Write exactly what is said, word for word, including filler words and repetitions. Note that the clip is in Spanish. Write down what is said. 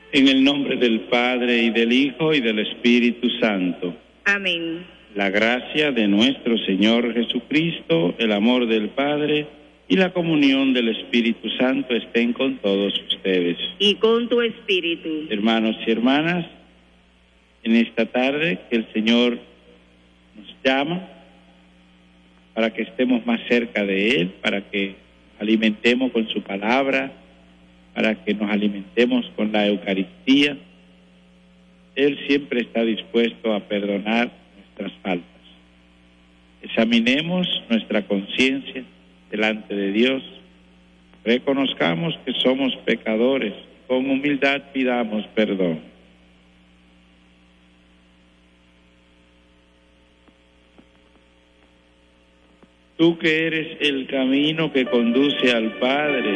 En el nombre del Padre, y del Hijo, y del Espíritu Santo. Amén. La gracia de nuestro Señor Jesucristo, el amor del Padre y la comunión del Espíritu Santo estén con todos ustedes. Y con tu espíritu. Hermanos y hermanas, en esta tarde que el Señor nos llama para que estemos más cerca de Él, para que alimentemos con su palabra, para que nos alimentemos con la Eucaristía. Él siempre está dispuesto a perdonar nuestras faltas. Examinemos nuestra conciencia delante de Dios, reconozcamos que somos pecadores, con humildad pidamos perdón. Tú que eres el camino que conduce al Padre,